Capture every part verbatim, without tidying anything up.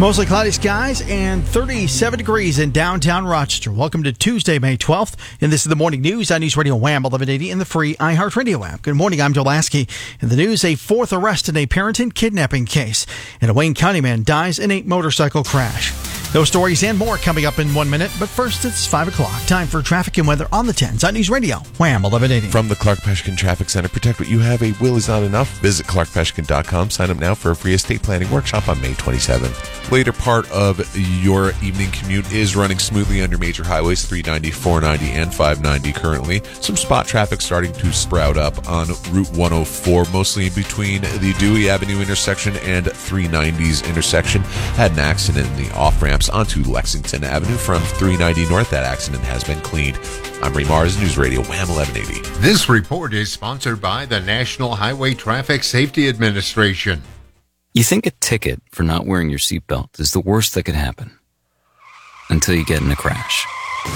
Mostly cloudy skies and thirty-seven degrees in downtown Rochester. Welcome to Tuesday, May twelfth, and this is the Morning News on News Radio Wham eleven eighty and the free iHeartRadio app. Good morning, I'm Joe Lasky. In the news, a fourth arrest in a Parenton kidnapping case, and a Wayne County man dies in a motorcycle crash. Those stories and more coming up in one minute, but first it's five o'clock. Time for traffic and weather on the tens on News Radio Wham eleven eighty. From the Clark Peshkin Traffic Center, protect what you have. A will is not enough. Visit clark peshkin dot com. Sign up now for a free estate planning workshop on May twenty-seventh. Later part of your evening commute is running smoothly on your major highways, three ninety, four ninety, and five ninety currently. Some spot traffic starting to sprout up on Route one oh four, mostly in between the Dewey Avenue intersection and three ninety's intersection. Had an accident in the off-ramps onto Lexington Avenue from three ninety north. That accident has been cleaned. I'm Ray Mars, News Radio Wham eleven eighty. This report is sponsored by the National Highway Traffic Safety Administration. You think a ticket for not wearing your seatbelt is the worst that could happen until you get in a crash.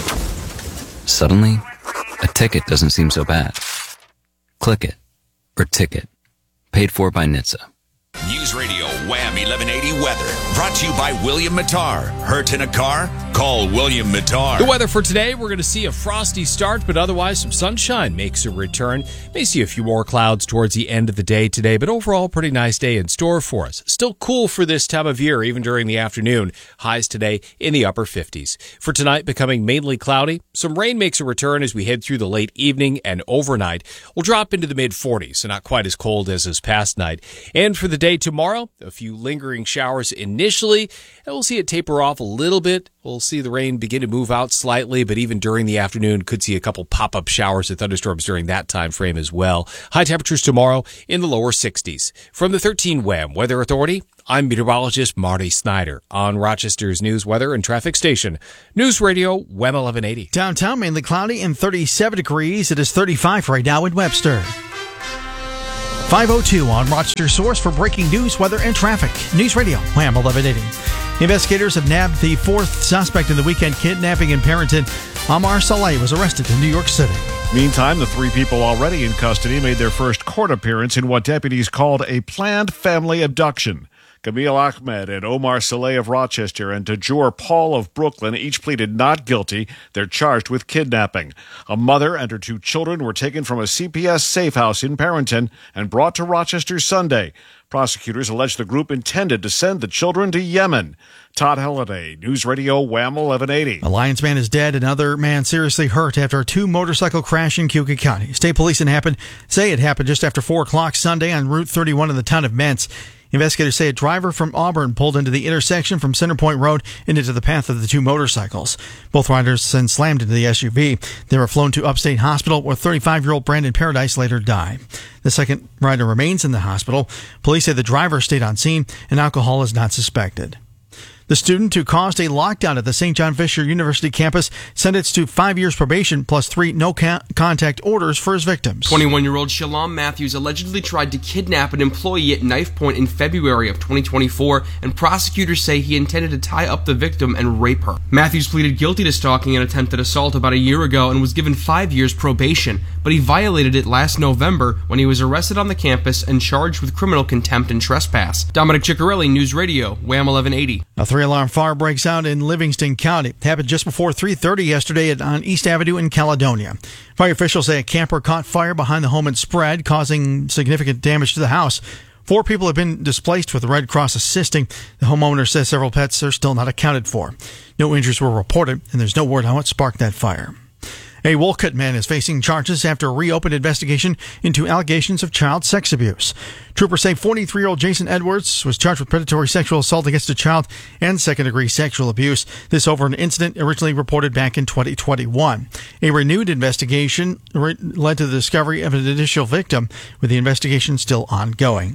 Suddenly, a ticket doesn't seem so bad. Click it, or ticket. Paid for by N H T S A. News Radio Wham eleven eighty weather. Brought to you by William Mattar. Hurt in a car? Call William Mattar. The weather for today, we're going to see a frosty start, but otherwise some sunshine makes a return. May see a few more clouds towards the end of the day today, but overall pretty nice day in store for us. Still cool for this time of year, even during the afternoon. Highs today in the upper fifties. For tonight, becoming mainly cloudy. Some rain makes a return as we head through the late evening and overnight. We'll drop into the mid forties, so not quite as cold as this past night. And for the day tomorrow, a few lingering showers initially, and we'll see it taper off a little bit. We'll see the rain begin to move out slightly, but even during the afternoon, could see a couple pop-up showers and thunderstorms during that time frame as well. High temperatures tomorrow in the lower sixties. From the thirteen Wham Weather Authority, I'm meteorologist Marty Snyder on Rochester's news, weather, and traffic station. News Radio Wham eleven eighty. Downtown mainly cloudy and thirty-seven degrees. It is thirty-five right now in Webster. five oh two on Rochester Source for breaking news, weather, and traffic. News Radio Wham eleven eighty. Investigators have nabbed the fourth suspect in the weekend kidnapping in Parenton. Amar Saleh was arrested in New York City. Meantime, the three people already in custody made their first court appearance in what deputies called a planned family abduction. Camille Ahmed and Omar Saleh of Rochester and Tajur Paul of Brooklyn each pleaded not guilty. They're charged with kidnapping. A mother and her two children were taken from a C P S safe house in Parenton and brought to Rochester Sunday. Prosecutors allege the group intended to send the children to Yemen. Todd Halliday, News Radio Wham eleven eighty. A Lyons man is dead. Another man seriously hurt after a two-motorcycle crash in Keuka County. State police in happened, say it happened just after four o'clock Sunday on Route thirty-one in the town of Mentz. Investigators say a driver from Auburn pulled into the intersection from Centerpoint Road and into the path of the two motorcycles. Both riders then slammed into the S U V. They were flown to Upstate Hospital, where thirty-five-year-old Brandon Paradise later died. The second rider remains in the hospital. Police say the driver stayed on scene and alcohol is not suspected. The student who caused a lockdown at the Saint John Fisher University campus sentenced to five years probation plus three no-contact orders for his victims. twenty-one-year-old Shalom Matthews allegedly tried to kidnap an employee at knife point in February of twenty twenty-four, and prosecutors say he intended to tie up the victim and rape her. Matthews pleaded guilty to stalking and attempted assault about a year ago and was given five years probation, but he violated it last November when he was arrested on the campus and charged with criminal contempt and trespass. Dominic Ciccarelli, News Radio, Wham eleven eighty. A three-alarm fire breaks out in Livingston County. It happened just before three thirty yesterday at, on East Avenue in Caledonia. Fire officials say a camper caught fire behind the home and spread, causing significant damage to the house. Four people have been displaced, with the Red Cross assisting. The homeowner says several pets are still not accounted for. No injuries were reported, and there's no word on what sparked that fire. A Wolcott man is facing charges after a reopened investigation into allegations of child sex abuse. Troopers say forty-three-year-old Jason Edwards was charged with predatory sexual assault against a child and second-degree sexual abuse. This over an incident originally reported back in twenty twenty-one. A renewed investigation led to the discovery of an additional victim, with the investigation still ongoing.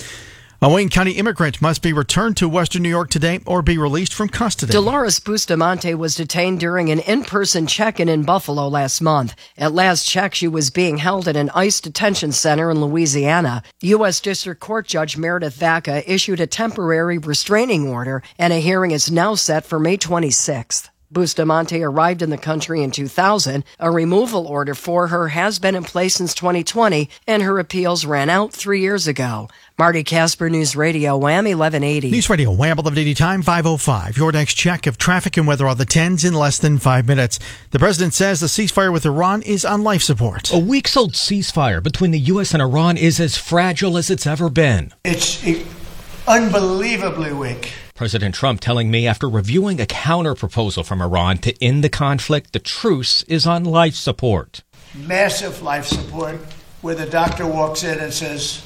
A Wayne County immigrant must be returned to Western New York today or be released from custody. Dolores Bustamante was detained during an in-person check-in in Buffalo last month. At last check, she was being held at an ICE detention center in Louisiana. U S District Court Judge Meredith Vaca issued a temporary restraining order, and a hearing is now set for May twenty-sixth. Bustamante arrived in the country in two thousand. A removal order for her has been in place since twenty twenty, and her appeals ran out three years ago. Marty Casper, News Radio, Wham eleven eighty. News Radio, Wham eleven eighty, time five oh five. Your next check of traffic and weather on the tens in less than five minutes. The president says the ceasefire with Iran is on life support. A weeks-old ceasefire between the U S and Iran is as fragile as it's ever been. It's unbelievably weak. President Trump telling me after reviewing a counter-proposal from Iran to end the conflict, the truce is on life support. Massive life support, where the doctor walks in and says,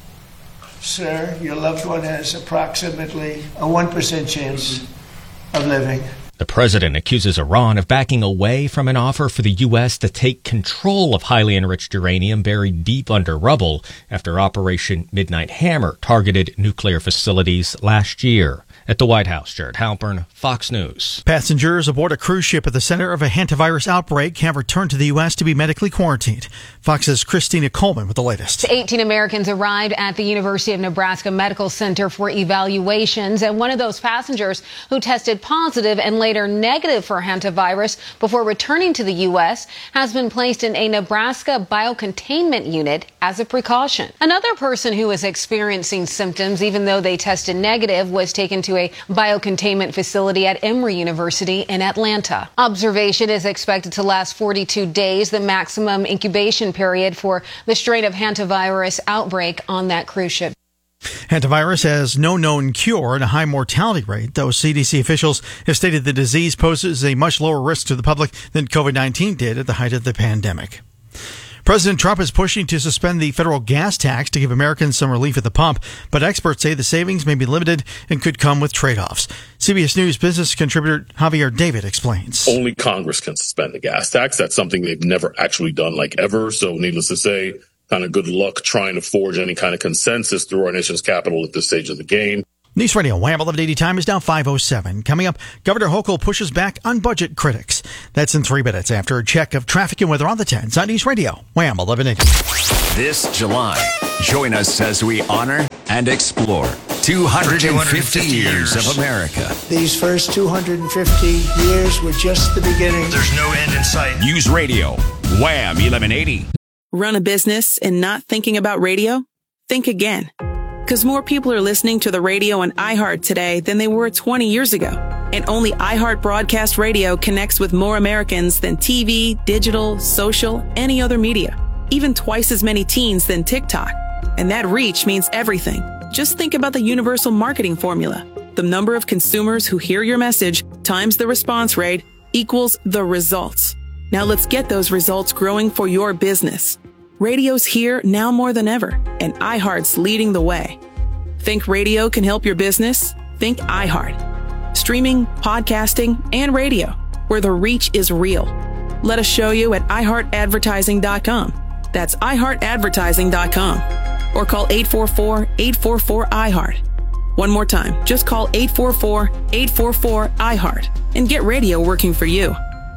sir, your loved one has approximately a one percent chance of living. The president accuses Iran of backing away from an offer for the U S to take control of highly enriched uranium buried deep under rubble after Operation Midnight Hammer targeted nuclear facilities last year. At the White House, Jared Halpern, Fox News. Passengers aboard a cruise ship at the center of a hantavirus outbreak have returned to the U S to be medically quarantined. Fox's Christina Coleman with the latest. eighteen Americans arrived at the University of Nebraska Medical Center for evaluations, and one of those passengers who tested positive and later negative for hantavirus before returning to the U S has been placed in a Nebraska biocontainment unit as a precaution. Another person who is experiencing symptoms, even though they tested negative, was taken to a biocontainment facility at Emory University in Atlanta. Observation is expected to last forty-two days, the maximum incubation period for the strain of hantavirus outbreak on that cruise ship. Hantavirus has no known cure and a high mortality rate, though C D C officials have stated the disease poses a much lower risk to the public than COVID nineteen did at the height of the pandemic. President Trump is pushing to suspend the federal gas tax to give Americans some relief at the pump, but experts say the savings may be limited and could come with trade-offs. C B S News business contributor Javier David explains. Only Congress can suspend the gas tax. That's something they've never actually done, like ever. So needless to say, kind of good luck trying to forge any kind of consensus through our nation's capital at this stage of the game. News Radio, Wham eleven eighty, time is now five oh seven. Coming up, Governor Hochul pushes back on budget critics. That's in three minutes after a check of traffic and weather on the tens on News Radio, Wham eleven eighty. This July, join us as we honor and explore two hundred fifty years of America. These first two hundred fifty years were just the beginning. There's no end in sight. News Radio, Wham eleven eighty. Run a business and not thinking about radio? Think again. Because more people are listening to the radio on iHeart today than they were twenty years ago. And only iHeart Broadcast Radio connects with more Americans than T V, digital, social, any other media. Even twice as many teens than TikTok. And that reach means everything. Just think about the universal marketing formula. The number of consumers who hear your message times the response rate equals the results. Now let's get those results growing for your business. Radio's here now more than ever, and iHeart's leading the way. Think radio can help your business? Think iHeart. Streaming, podcasting, and radio, where the reach is real. Let us show you at i heart advertising dot com. That's i heart advertising dot com. Or call eight four four, eight four four, I heart. One more time, just call eight four four, eight four four, I heart and get radio working for you.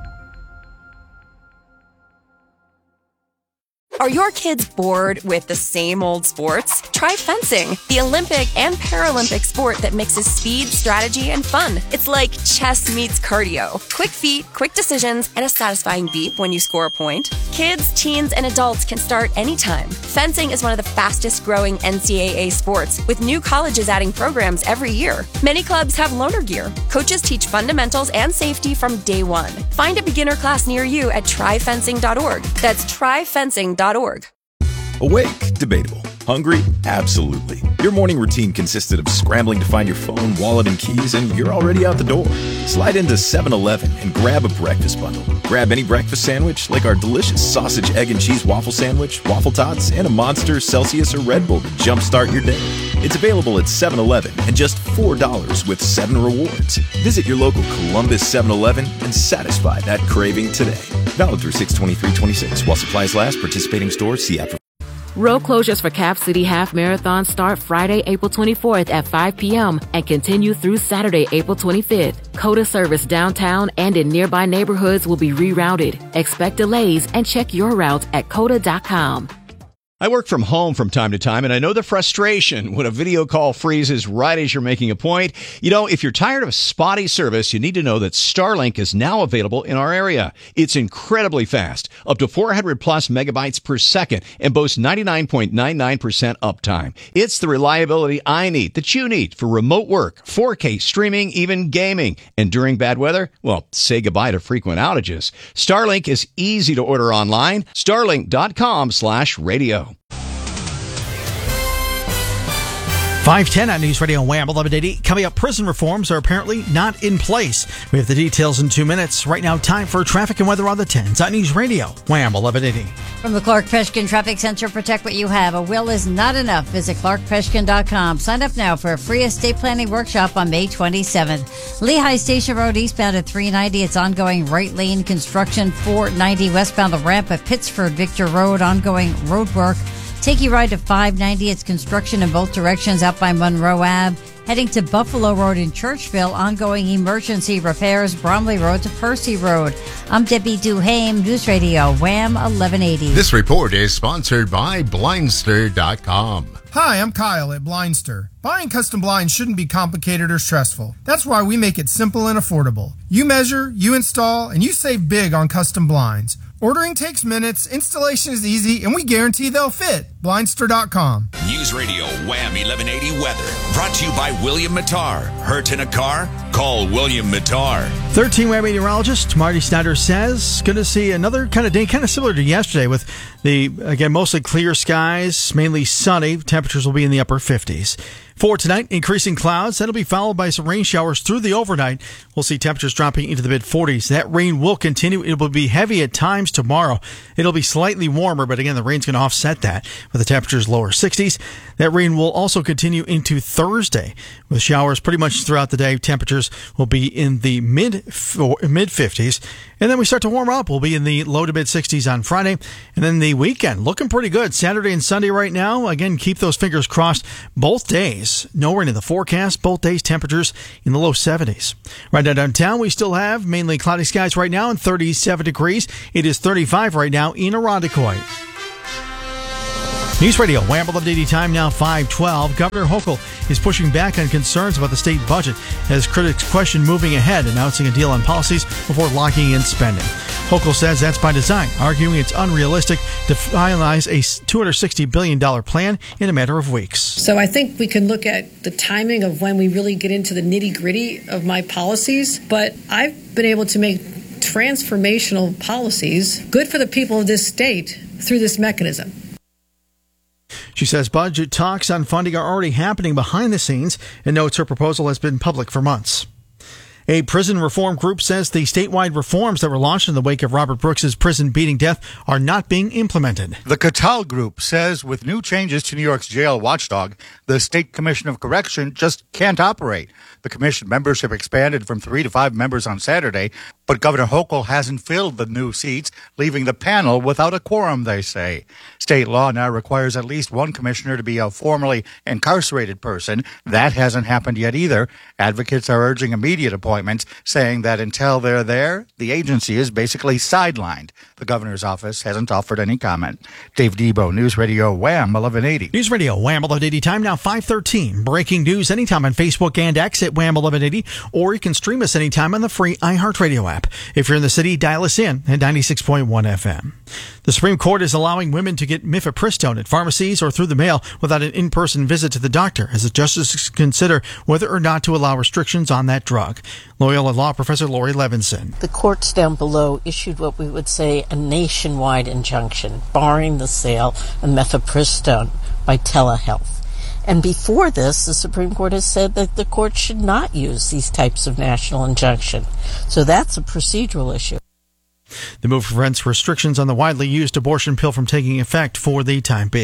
Are your kids bored with the same old sports? Try fencing, the Olympic and Paralympic sport that mixes speed, strategy, and fun. It's like chess meets cardio. Quick feet, quick decisions, and a satisfying beep when you score a point. Kids, teens, and adults can start anytime. Fencing is one of the fastest growing N C double A sports, with new colleges adding programs every year. Many clubs have loaner gear. Coaches teach fundamentals and safety from day one. Find a beginner class near you at try fencing dot org. That's try fencing dot org. Awake? Debatable. Hungry? Absolutely. Your morning routine consisted of scrambling to find your phone, wallet, and keys, and you're already out the door. Slide into seven eleven and grab a breakfast bundle. Grab any breakfast sandwich, like our delicious sausage, egg, and cheese waffle sandwich, waffle tots, and a Monster, Celsius, or Red Bull to jumpstart your day. It's available at seven eleven and just four dollars with seven rewards. Visit your local Columbus seven eleven and satisfy that craving today. Valid through six twenty-three twenty-six. While supplies last, participating stores, see app for... Road closures for Cap City Half Marathon start Friday, April twenty-fourth at five p.m. and continue through Saturday, April twenty-fifth. COTA service downtown and in nearby neighborhoods will be rerouted. Expect delays and check your route at cota dot com. I work from home from time to time, and I know the frustration when a video call freezes right as you're making a point. You know, if you're tired of spotty service, you need to know that Starlink is now available in our area. It's incredibly fast, up to four hundred plus megabytes per second, and boasts ninety-nine point nine nine percent uptime. It's the reliability I need, that you need, for remote work, four K streaming, even gaming. And during bad weather, well, say goodbye to frequent outages. Starlink is easy to order online. Starlink.com slash radio. five ten on News Radio Wham eleven eighty. Coming up, prison reforms are apparently not in place. We have the details in two minutes. Right now, time for traffic and weather on the tens on News Radio Wham eleven eighty. From the Clark Peshkin Traffic Center, protect what you have. A will is not enough. Visit clark peshkin dot com. Sign up now for a free estate planning workshop on May twenty-seventh. Lehigh Station Road eastbound at three ninety. It's ongoing right lane construction. four ninety westbound the ramp at Pittsford Victor Road. Ongoing road work. Take your ride to five ninety. It's construction in both directions out by Monroe Ave. Heading to Buffalo Road in Churchville. Ongoing emergency repairs. Bromley Road to Percy Road. I'm Debbie Duhame, News Radio Wham eleven eighty. This report is sponsored by Blindster dot com. Hi, I'm Kyle at Blindster. Buying custom blinds shouldn't be complicated or stressful. That's why we make it simple and affordable. You measure, you install, and you save big on custom blinds. Ordering takes minutes, installation is easy, and we guarantee they'll fit. Blindster dot com. News Radio Wham eleven eighty weather. Brought to you by William Mattar. Hurt in a car? Call William Mattar. thirteen Wham meteorologist Marty Snyder says going to see another kind of day, kind of similar to yesterday, with the, again, mostly clear skies, mainly sunny. Temperatures will be in the upper fifties. For tonight, increasing clouds. That'll be followed by some rain showers through the overnight. We'll see temperatures dropping into the mid-forties. That rain will continue. It will be heavy at times tomorrow. It'll be slightly warmer, but again, the rain's going to offset that with the temperatures lower sixties. That rain will also continue into Thursday with showers pretty much throughout the day. Temperatures will be in the mid mid-fifties. And then we start to warm up. We'll be in the low to mid-sixties on Friday. And then the weekend, looking pretty good. Saturday and Sunday right now. Again, keep those fingers crossed. Both days, no rain in the forecast. Both days, temperatures in the low seventies. Right now downtown, we still have mainly cloudy skies right now and thirty-seven degrees. It is thirty-five right now in Irondequoit. News Radio, Wham eleven eighty, time now five twelve. Governor Hochul is pushing back on concerns about the state budget as critics question moving ahead, announcing a deal on policies before locking in spending. Hochul says that's by design, arguing it's unrealistic to finalize a two hundred sixty billion dollars plan in a matter of weeks. So I think we can look at the timing of when we really get into the nitty-gritty of my policies, but I've been able to make transformational policies good for the people of this state through this mechanism. She says budget talks on funding are already happening behind the scenes and notes her proposal has been public for months. A prison reform group says the statewide reforms that were launched in the wake of Robert Brooks's prison-beating death are not being implemented. The Catal Group says with new changes to New York's jail watchdog, the State Commission of Correction just can't operate. The commission membership expanded from three to five members on Saturday, but Governor Hochul hasn't filled the new seats, leaving the panel without a quorum, they say. State law now requires at least one commissioner to be a formerly incarcerated person. That hasn't happened yet either. Advocates are urging immediate appointments, saying that until they're there, the agency is basically sidelined. The governor's office hasn't offered any comment. Dave Debo, News Radio Wham eleven eighty. News Radio Wham eleven eighty, time now five thirteen. Breaking news anytime on Facebook and X at Wham eleven eighty, or you can stream us anytime on the free iHeartRadio app. If you're in the city, dial us in at ninety-six point one F M. The Supreme Court is allowing women to get mifepristone at pharmacies or through the mail without an in-person visit to the doctor, as the justices consider whether or not to allow restrictions on that drug. Loyola Law Professor Lori Levinson. The courts down below issued what we would say a nationwide injunction barring the sale of mifepristone by telehealth. And before this, the Supreme Court has said that the court should not use these types of national injunction. So that's a procedural issue. The move prevents restrictions on the widely used abortion pill from taking effect for the time being.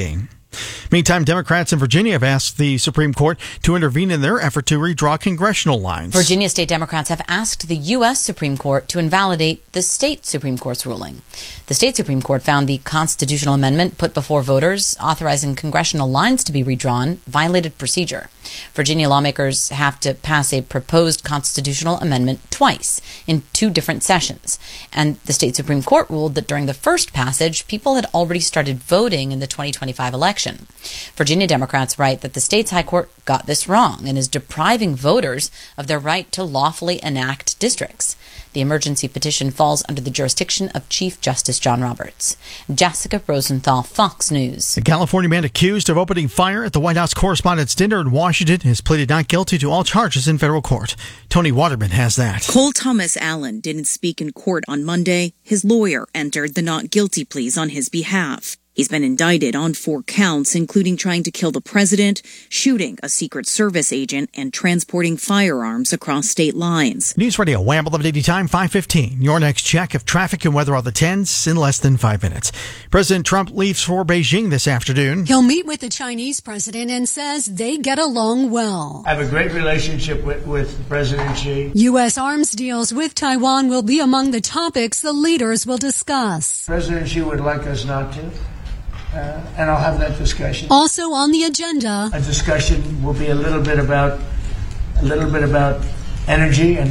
Meantime, Democrats in Virginia have asked the Supreme Court to intervene in their effort to redraw congressional lines. Virginia state Democrats have asked the U S Supreme Court to invalidate the state Supreme Court's ruling. The state Supreme Court found the constitutional amendment put before voters authorizing congressional lines to be redrawn violated procedure. Virginia lawmakers have to pass a proposed constitutional amendment twice in two different sessions. And the state Supreme Court ruled that during the first passage, people had already started voting in the twenty twenty-five election. Virginia Democrats write that the state's high court got this wrong and is depriving voters of their right to lawfully enact districts. The emergency petition falls under the jurisdiction of Chief Justice John Roberts. Jessica Rosenthal, Fox News. The California man accused of opening fire at the White House Correspondents' Dinner in Washington has pleaded not guilty to all charges in federal court. Tony Waterman has that. Cole Thomas Allen didn't speak in court on Monday. His lawyer entered the not guilty pleas on his behalf. He's been indicted on four counts, including trying to kill the president, shooting a Secret Service agent, and transporting firearms across state lines. News Radio, Wham! eleven eighty time, five fifteen. Your next check of traffic and weather on the tens in less than five minutes. President Trump leaves for Beijing this afternoon. He'll meet with the Chinese president and says they get along well. I have a great relationship with, with President Xi. U S arms deals with Taiwan will be among the topics the leaders will discuss. President Xi would like us not to. Uh, and I'll have that discussion. Also on the agenda, a discussion will be a little bit about a little bit about energy and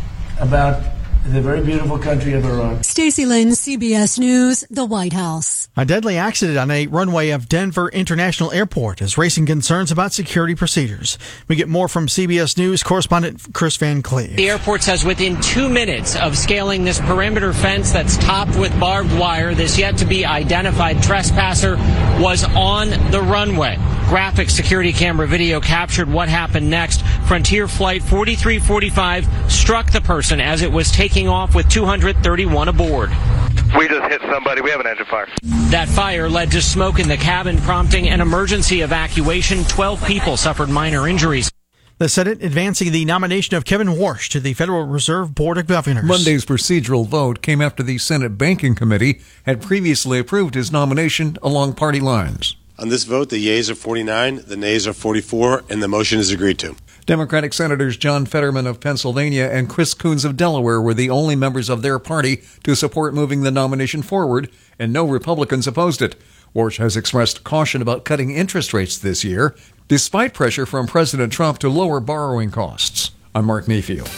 about the very beautiful country of Iran. Stacey Lynn, C B S News, the White House. A deadly accident on a runway of Denver International Airport is raising concerns about security procedures. We get more from C B S News correspondent Chris Van Cleve. The airport says within two minutes of scaling this perimeter fence that's topped with barbed wire, this yet to be identified trespasser was on the runway. Graphic security camera video captured what happened next. Frontier Flight forty-three forty-five struck the person as it was taking off with two hundred thirty-one aboard. We just hit somebody. We have an engine fire. That fire led to smoke in the cabin, prompting an emergency evacuation. Twelve people suffered minor injuries. The Senate advancing the nomination of Kevin Warsh to the Federal Reserve Board of Governors. Monday's procedural vote came after the Senate Banking Committee had previously approved his nomination along party lines. On this vote, the yeas are forty-nine, the nays are forty-four, and the motion is agreed to. Democratic Senators John Fetterman of Pennsylvania and Chris Coons of Delaware were the only members of their party to support moving the nomination forward, and no Republicans opposed it. Warsh has expressed caution about cutting interest rates this year, despite pressure from President Trump to lower borrowing costs. I'm Mark Mayfield.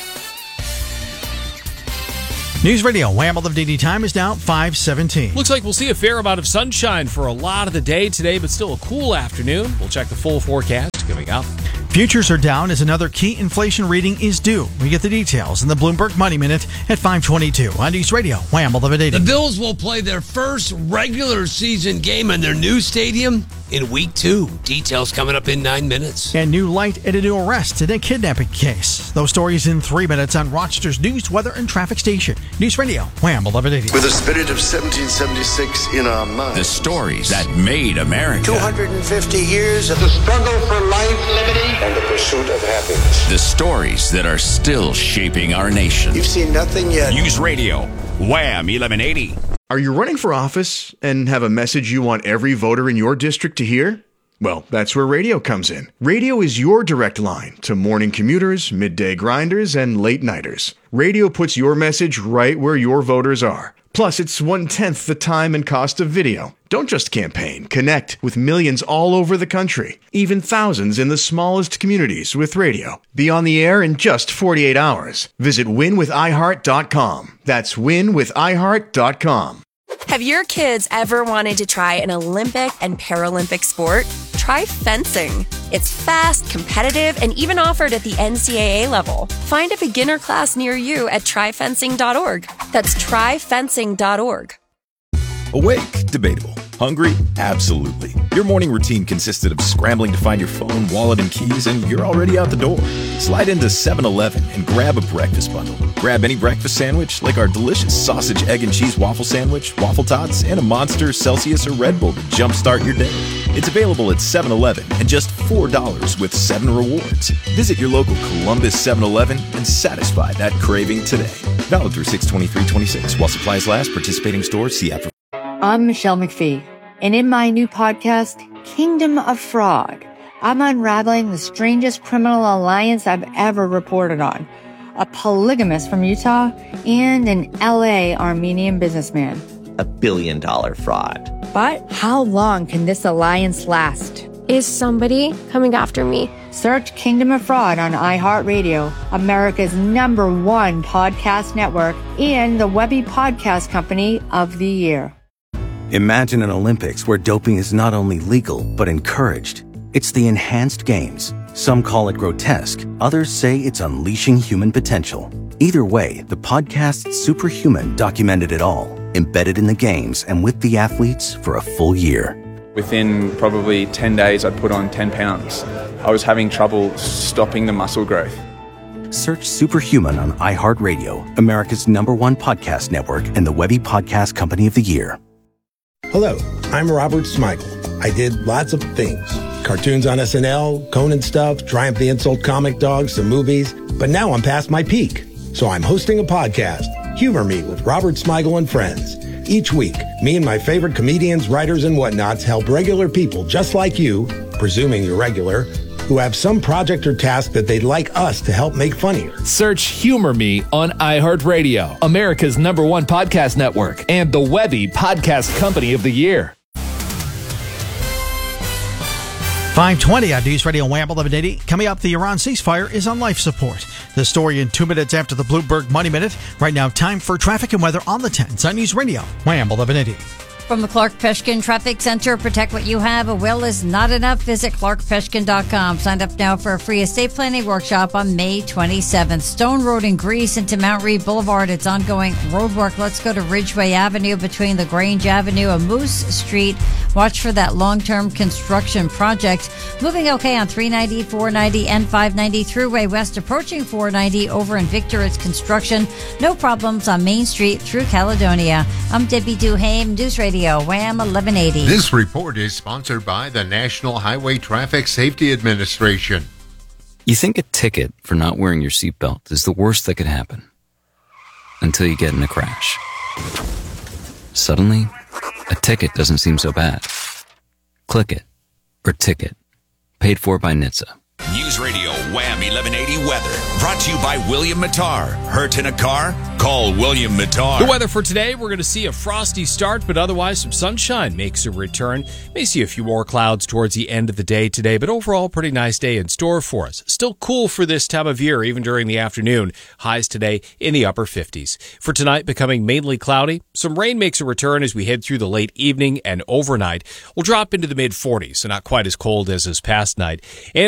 News Radio, Wham! eleven eighty time is now five seventeen. Looks like we'll see a fair amount of sunshine for a lot of the day today, but still a cool afternoon. We'll check the full forecast coming up. Futures are down as another key inflation reading is due. We get the details in the Bloomberg Money Minute at five twenty-two on News Radio, Wham! eleven eighty. The Bills will play their first regular season game in their new stadium in week two. Details coming up in nine minutes. And new light at a new arrest in a kidnapping case. Those stories in three minutes on Rochester's news, weather, and traffic station. News Radio, Wham! eleven eighty. With the spirit of seventeen seventy-six in our minds. The stories that made America. two hundred fifty years of the struggle for life, liberty, and the pursuit of happiness. The stories that are still shaping our nation. You've seen nothing yet. News Radio, Wham! eleven eighty. Are you running for office and have a message you want every voter in your district to hear? Well, that's where radio comes in. Radio is your direct line to morning commuters, midday grinders, and late nighters. Radio puts your message right where your voters are. Plus, it's one-tenth the time and cost of video. Don't just campaign. Connect with millions all over the country, even thousands in the smallest communities with radio. Be on the air in just forty-eight hours. Visit win with i heart dot com. That's win with i heart dot com. Have your kids ever wanted to try an Olympic and Paralympic sport? Try fencing. It's fast, competitive, and even offered at the N C double A level. Find a beginner class near you at try fencing dot org. That's try fencing dot org. Awake? Debatable. Hungry? Absolutely. Your morning routine consisted of scrambling to find your phone, wallet, and keys, and you're already out the door. Slide into seven eleven and grab a breakfast bundle. Grab any breakfast sandwich, like our delicious sausage, egg, and cheese waffle sandwich, waffle tots, and a Monster, Celsius, or Red Bull to jumpstart your day. It's available at seven eleven and just four dollars with seven rewards. Visit your local Columbus seven eleven and satisfy that craving today. Valid through six twenty-three twenty-six. While supplies last, participating stores, see app. I'm Michelle McPhee, and in my new podcast, Kingdom of Fraud. I'm unraveling the strangest criminal alliance I've ever reported on. A polygamist from Utah and an L A Armenian businessman. A billion dollar fraud. But how long can this alliance last? Is somebody coming after me? Search Kingdom of Fraud on iHeartRadio, America's number one podcast network, and the Webby Podcast Company of the Year. Imagine an Olympics where doping is not only legal, but encouraged. It's the Enhanced Games. Some call it grotesque. Others say it's unleashing human potential. Either way, the podcast Superhuman documented it all, embedded in the games and with the athletes for a full year. Within probably ten days, I'd put on ten pounds. I was having trouble stopping the muscle growth. Search Superhuman on iHeartRadio, America's number one podcast network and the Webby Podcast Company of the Year. Hello, I'm Robert Smigel. I did lots of things. Cartoons on S N L, Conan stuff, Triumph the Insult Comic Dog, some movies. But now I'm past my peak. So I'm hosting a podcast, Humor Me with Robert Smigel and Friends. Each week, me and my favorite comedians, writers, and whatnots help regular people just like you, presuming you're regular, who have some project or task that they'd like us to help make funnier. Search Humor Me on iHeartRadio, America's number one podcast network, and the Webby Podcast Company of the Year. five twenty on News Radio Wham eleven eighty. Coming up, the Iran ceasefire is on life support. The story in two minutes after the Bloomberg Money Minute. Right now, time for traffic and weather on the tens on News Radio Wham eleven eighty. From the Clark Peshkin Traffic Center, protect what you have. A will is not enough. Visit clark peshkin dot com. Sign up now for a free estate planning workshop on May twenty-seventh. Stone Road in Greece into Mount Reed Boulevard. It's ongoing road work. Let's go to Ridgeway Avenue between the Grange Avenue and Moose Street. Watch for that long-term construction project. Moving okay on three ninety, four ninety, and five ninety. Thruway West approaching four ninety over in Victor. It's construction. No problems on Main Street through Caledonia. I'm Debbie Duhame, News Radio Wham eleven eighty. This report is sponsored by the National Highway Traffic Safety Administration. You think a ticket for not wearing your seatbelt is the worst that could happen. Until you get in a crash. Suddenly, a ticket doesn't seem so bad. Click it. Or ticket. Paid for by N H T S A. News Radio Wham eleven eighty weather. Brought to you by William Mattar. Hurt in a car? Call William Mattar. The weather for today, we're going to see a frosty start, but otherwise some sunshine makes a return. May see a few more clouds towards the end of the day today, but overall pretty nice day in store for us. Still cool for this time of year, even during the afternoon. Highs today in the upper fifties. For tonight, becoming mainly cloudy. Some rain makes a return as we head through the late evening and overnight. We'll drop into the mid forties, so not quite as cold as this past night. And